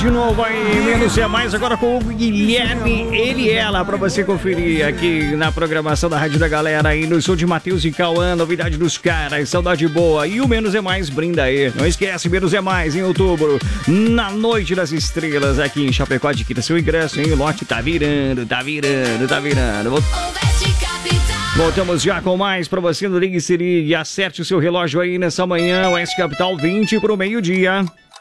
de novo aí, Menos é Mais, agora com o Guilherme, ele e ela, pra você conferir aqui na programação da Rádio da Galera aí no som de Matheus e Cauã, novidade dos caras, saudade boa. E o Menos é Mais brinda aí. Não esquece, Menos é Mais em outubro, na Noite das Estrelas, aqui em Chapecó. Adquira seu ingresso, hein? O lote tá virando. Voltamos já com mais pra você no Ligue Se Ligue. Acerte o seu relógio aí nessa manhã, Oeste Capital, 20 pro meio-dia.